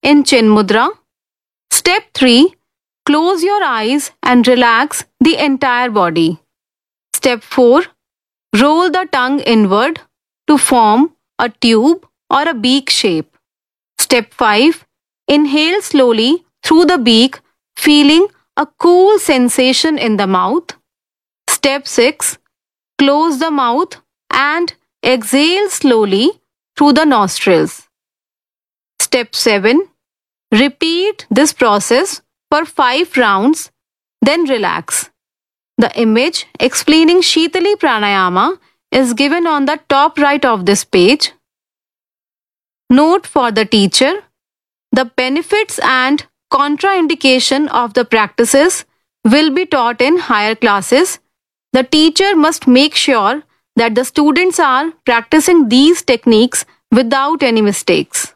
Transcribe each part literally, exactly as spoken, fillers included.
in Chin Mudra. Step three. Close your eyes and relax the entire body. Step four. Roll the tongue inward to form a tube or a beak shape. Step five. Inhale slowly through the beak, feeling a cool sensation in the mouth. Step six. Close the mouth and exhale slowly through the nostrils. Step seven. Repeat this process for five rounds, then relax. The image explaining Shitali Pranayama is given on the top right of this page. Note for the teacher: the benefits and contraindication of the practices will be taught in higher classes. The teacher must make sure that the students are practicing these techniques without any mistakes.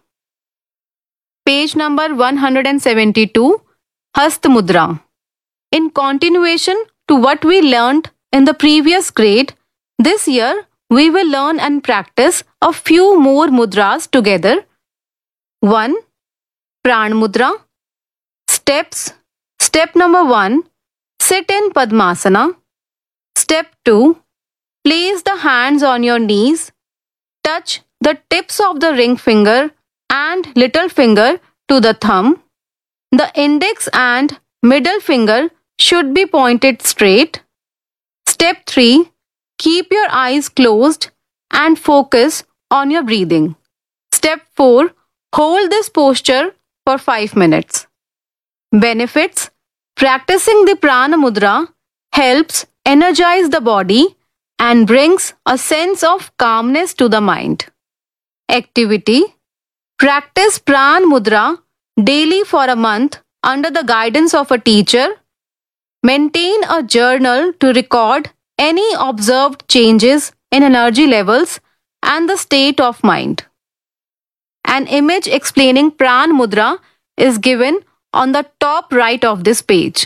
Page number one hundred seventy-two, Hast Mudra. In continuation to what we learned in the previous grade, this year we will learn and practice a few more mudras together. one. Pran Mudra. Steps. Step number one. Sit in Padmasana. Step two. Place the hands on your knees. Touch the tips of the ring finger and little finger to the thumb. The index and middle finger should be pointed straight. Step three. Keep your eyes closed and focus on your breathing. Step four. Hold this posture for five minutes. Benefits: practicing the Prana Mudra helps energize the body and brings a sense of calmness to the mind. Activity: practice Pran Mudra daily for a month under the guidance of a teacher. Maintain a journal to record any observed changes in energy levels and the state of mind. An image explaining Pran Mudra is given on the top right of this page.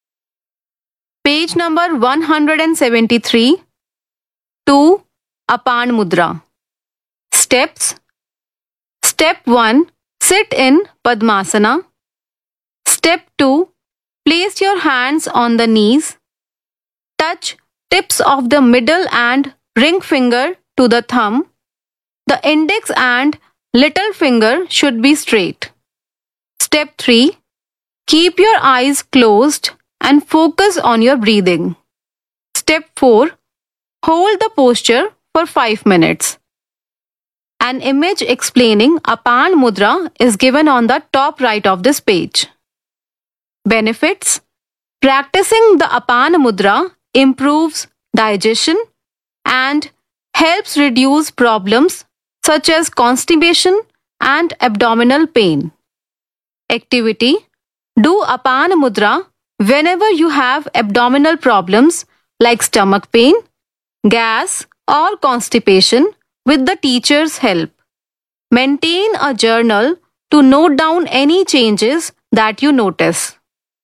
Page number one hundred seventy-three. two. Apan Mudra. Steps. Step one. Sit in Padmasana. Step two. Place your hands on the knees. Touch tips of the middle and ring finger to the thumb. The index and little finger should be straight. Step three. Keep your eyes closed and focus on your breathing. Step four. Hold the posture for five minutes. An image explaining Apan Mudra is given on the top right of this page. Benefits: practicing the Apan Mudra improves digestion and helps reduce problems such as constipation and abdominal pain. Activity: do Apan Mudra whenever you have abdominal problems like stomach pain, gas, or constipation with the teacher's help. Maintain a journal to note down any changes that you notice.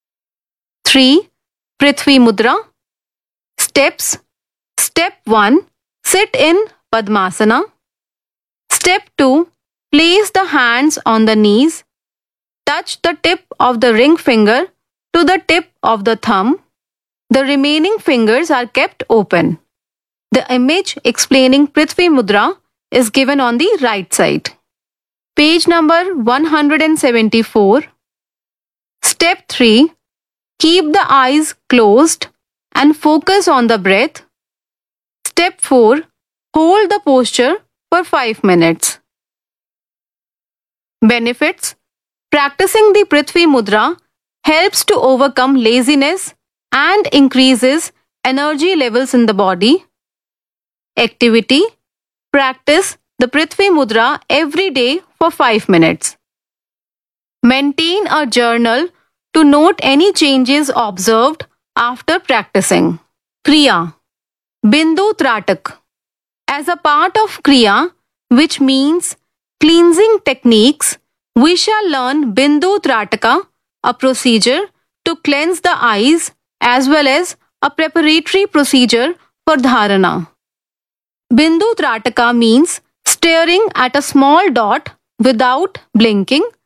three. Prithvi Mudra. Steps. Step one. Sit in Padmasana. Step two. Place the hands on the knees. Touch the tip of the ring finger to the tip of the thumb. The remaining fingers are kept open. The image explaining Prithvi Mudra is given on the right side. Page number one hundred seventy-four. Step three. Keep the eyes closed and focus on the breath. Step four. Hold the posture for five minutes. Benefits: practicing the Prithvi Mudra helps to overcome laziness and increases energy levels in the body. Activity: practice the Prithvi Mudra every day for five minutes. Maintain a journal to note any changes observed after practicing. Kriya. Bindu Tratak. As a part of Kriya, which means cleansing techniques, we shall learn Bindu Trataka, a procedure to cleanse the eyes as well as a preparatory procedure for dharana. Bindu Trataka means staring at a small dot without blinking